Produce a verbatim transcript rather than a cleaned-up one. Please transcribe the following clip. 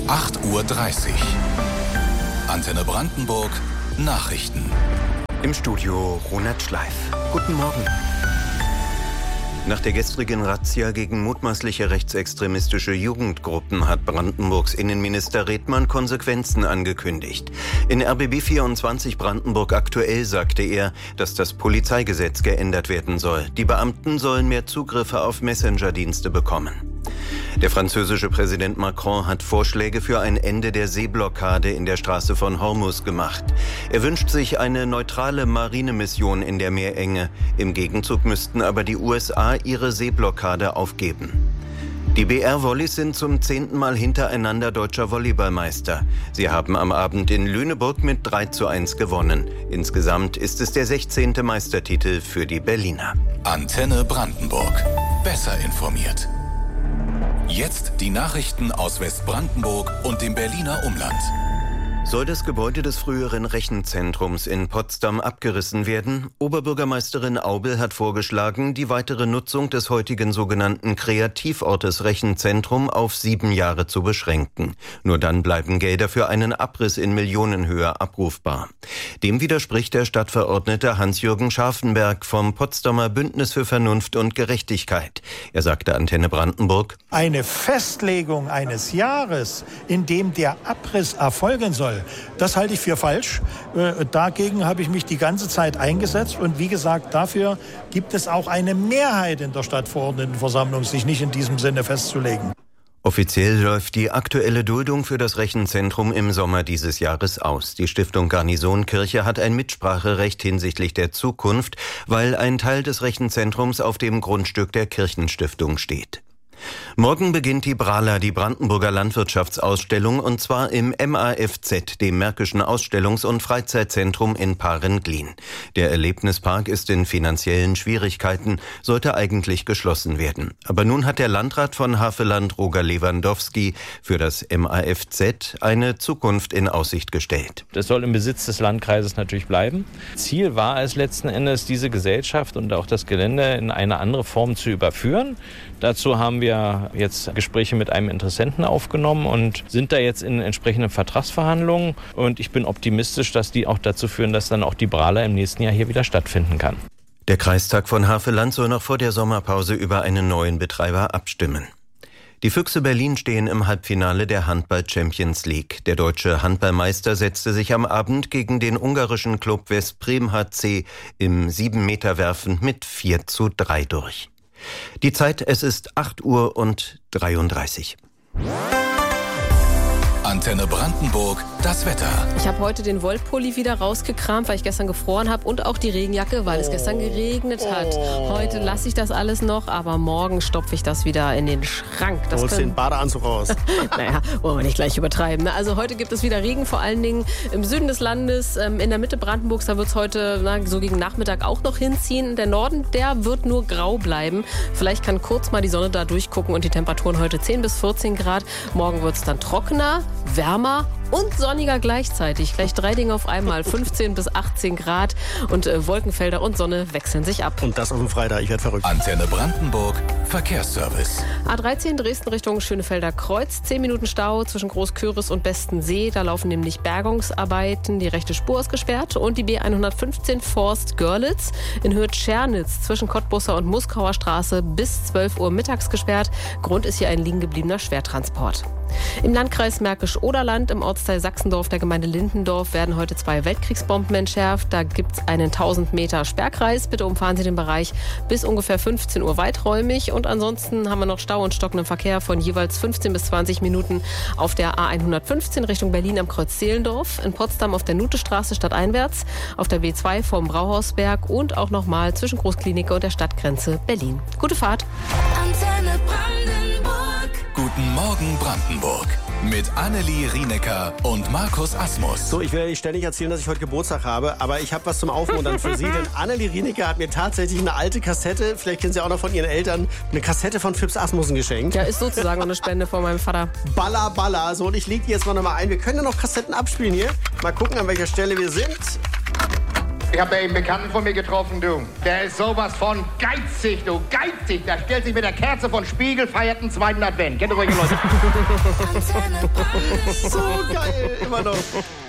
acht Uhr dreißig. Antenne Brandenburg Nachrichten. Im Studio Ronald Schleif. Guten Morgen. Nach der gestrigen Razzia gegen mutmaßliche rechtsextremistische Jugendgruppen hat Brandenburgs Innenminister Redmann Konsequenzen angekündigt. In R B B vierundzwanzig Brandenburg aktuell sagte er, dass das Polizeigesetz geändert werden soll. Die Beamten sollen mehr Zugriffe auf Messenger-Dienste bekommen. Der französische Präsident Macron hat Vorschläge für ein Ende der Seeblockade in der Straße von Hormuz gemacht. Er wünscht sich eine neutrale Marinemission in der Meerenge. Im Gegenzug müssten aber die U S A ihre Seeblockade aufgeben. Die B R-Volleys sind zum zehnten Mal hintereinander deutscher Volleyballmeister. Sie haben am Abend in Lüneburg mit drei zu eins gewonnen. Insgesamt ist es der sechzehnte Meistertitel für die Berliner. Antenne Brandenburg. Besser informiert. Jetzt die Nachrichten aus Westbrandenburg und dem Berliner Umland. Soll das Gebäude des früheren Rechenzentrums in Potsdam abgerissen werden? Oberbürgermeisterin Aubel hat vorgeschlagen, die weitere Nutzung des heutigen sogenannten Kreativortes Rechenzentrum auf sieben Jahre zu beschränken. Nur dann bleiben Gelder für einen Abriss in Millionenhöhe abrufbar. Dem widerspricht der Stadtverordnete Hans-Jürgen Scharfenberg vom Potsdamer Bündnis für Vernunft und Gerechtigkeit. Er sagte Antenne Brandenburg: Eine Festlegung eines Jahres, in dem der Abriss erfolgen soll, das halte ich für falsch. Äh, dagegen habe ich mich die ganze Zeit eingesetzt. Und wie gesagt, dafür gibt es auch eine Mehrheit in der Stadtverordnetenversammlung, sich nicht in diesem Sinne festzulegen. Offiziell läuft die aktuelle Duldung für das Rechenzentrum im Sommer dieses Jahres aus. Die Stiftung Garnisonkirche hat ein Mitspracherecht hinsichtlich der Zukunft, weil ein Teil des Rechenzentrums auf dem Grundstück der Kirchenstiftung steht. Morgen beginnt die BRALA, die Brandenburger Landwirtschaftsausstellung, und zwar im M A F Z, dem Märkischen Ausstellungs- und Freizeitzentrum in Parenglin. Der Erlebnispark ist in finanziellen Schwierigkeiten, sollte eigentlich geschlossen werden. Aber nun hat der Landrat von Havelland, Roger Lewandowski, für das M A F Z eine Zukunft in Aussicht gestellt. Das soll im Besitz des Landkreises natürlich bleiben. Ziel war es letzten Endes, diese Gesellschaft und auch das Gelände in eine andere Form zu überführen. Dazu haben wir jetzt Gespräche mit einem Interessenten aufgenommen und sind da jetzt in entsprechenden Vertragsverhandlungen. Und ich bin optimistisch, dass die auch dazu führen, dass dann auch die BRALA im nächsten Jahr hier wieder stattfinden kann. Der Kreistag von Havelland soll noch vor der Sommerpause über einen neuen Betreiber abstimmen. Die Füchse Berlin stehen im Halbfinale der Handball-Champions League. Der deutsche Handballmeister setzte sich am Abend gegen den ungarischen Klub Veszprém H C im sieben Meter Werfen mit vier zu drei durch. Die Zeit, es ist acht Uhr und dreiunddreißig. Antenne Brandenburg, das Wetter. Ich habe heute den Wollpulli wieder rausgekramt, weil ich gestern gefroren habe, und auch die Regenjacke, weil es gestern geregnet hat. Heute lasse ich das alles noch, aber morgen stopfe ich das wieder in den Schrank. Du holst den Badeanzug raus. Naja, wollen wir nicht gleich übertreiben. Also heute gibt es wieder Regen, vor allen Dingen im Süden des Landes. In der Mitte Brandenburgs, da wird es heute na, so gegen Nachmittag auch noch hinziehen. Der Norden, der wird nur grau bleiben. Vielleicht kann kurz mal die Sonne da durchgucken und die Temperaturen heute zehn bis vierzehn Grad. Morgen wird es dann trockener, wärmer und sonniger gleichzeitig. Gleich drei Dinge auf einmal. fünfzehn bis achtzehn Grad und äh, Wolkenfelder und Sonne wechseln sich ab. Und das auf dem Freitag. Ich werde verrückt. Antenne Brandenburg, Verkehrsservice. A dreizehn Dresden Richtung Schönefelder Kreuz. zehn Minuten Stau zwischen Großküritz und Bestensee. Da laufen nämlich Bergungsarbeiten. Die rechte Spur ist gesperrt. Und die B hundertfünfzehn Forst Görlitz in Höhe Tschernitz zwischen Cottbusser und Muskauer Straße bis zwölf Uhr mittags gesperrt. Grund ist hier ein liegen gebliebener Schwertransport. Im Landkreis Märkisch-Oderland, im Ortsteil Sachsendorf der Gemeinde Lindendorf, werden heute zwei Weltkriegsbomben entschärft. Da gibt es einen tausend Meter Sperrkreis. Bitte umfahren Sie den Bereich bis ungefähr fünfzehn Uhr weiträumig. Und ansonsten haben wir noch Stau und stockenden Verkehr von jeweils fünfzehn bis zwanzig Minuten auf der A hundertfünfzehn Richtung Berlin am Kreuz Zehlendorf, in Potsdam auf der Nutestraße stadteinwärts, auf der B zwei vom Brauhausberg und auch nochmal zwischen Großklinike und der Stadtgrenze Berlin. Gute Fahrt. Antenne Brandenburg. Guten Morgen Brandenburg. Mit Annelie Rienecker und Markus Asmus. So, ich werde nicht ständig erzählen, dass ich heute Geburtstag habe, aber ich habe was zum Aufmuntern für Sie, denn Annelie Rienecker hat mir tatsächlich eine alte Kassette, vielleicht kennen Sie auch noch von Ihren Eltern, eine Kassette von Phipps Asmussen geschenkt. Ja, ist sozusagen eine Spende von meinem Vater. Balla, balla. So, und ich lege die jetzt mal nochmal ein. Wir können ja noch Kassetten abspielen hier. Mal gucken, an welcher Stelle wir sind. Ich habe da eben einen Bekannten von mir getroffen, du. Der ist sowas von geizig, du. Geizig. Der stellt sich mit der Kerze von Spiegel, feiert einen zweiten Advent. Kennt ihr solche Leute? So geil, immer noch.